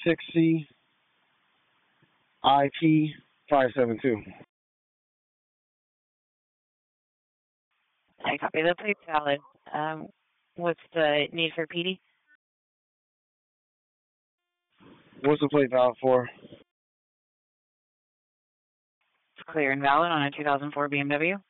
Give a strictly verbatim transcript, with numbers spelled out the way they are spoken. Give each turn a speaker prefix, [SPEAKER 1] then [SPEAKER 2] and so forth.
[SPEAKER 1] six C I P five seven two.
[SPEAKER 2] I copy. The plate's valid. Um, what's the need for P D?
[SPEAKER 1] What's the plate valid for?
[SPEAKER 2] It's clear and valid on a two thousand four B M W.